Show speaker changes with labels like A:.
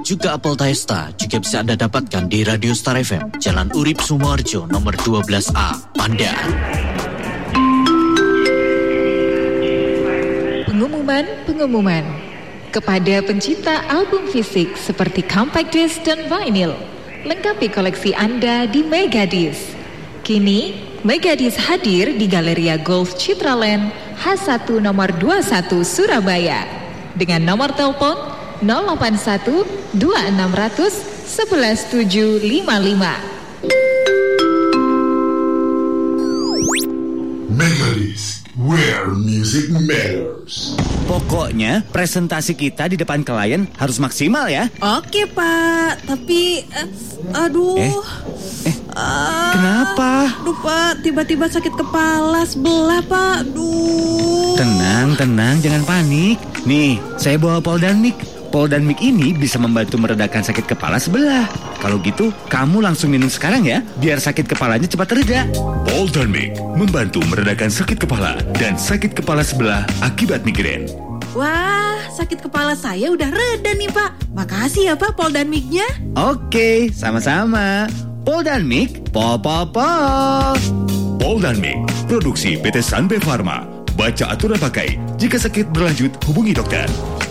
A: juga apel Taesta juga bisa Anda dapatkan di Radio Star FM, Jalan Urip Sumoharjo, nomor 12A, Pandan.
B: Pengumuman kepada pencinta album fisik seperti compact disc dan vinyl, lengkapi koleksi Anda di Megadisc. Kini Megadisc hadir di Galeria Golf Citraland H1 nomor 21 Surabaya dengan nomor telepon 081 2600 11755.
C: Megadisc, where music matters.
D: Pokoknya presentasi kita di depan klien harus maksimal ya.
E: Oke Pak, tapi aduh.
D: Kenapa?
E: Aduh Pak, tiba-tiba sakit kepala sebelah Pak. Aduh.
D: Tenang, jangan panik. Nih, saya bawa Poldanmic. Poldanmic ini bisa membantu meredakan sakit kepala sebelah. Kalau gitu, kamu langsung minum sekarang ya, biar sakit kepalanya cepat reda.
F: Poldanmic membantu meredakan sakit kepala dan sakit kepala sebelah akibat migrain.
E: Wah, sakit kepala saya udah reda nih Pak. Makasih ya Pak Poldanmic-nya.
D: Oke, sama-sama. Poldanmic, po.
F: Poldanmic, produksi PT Sanbe Pharma. Baca aturan pakai. Jika sakit berlanjut, hubungi dokter.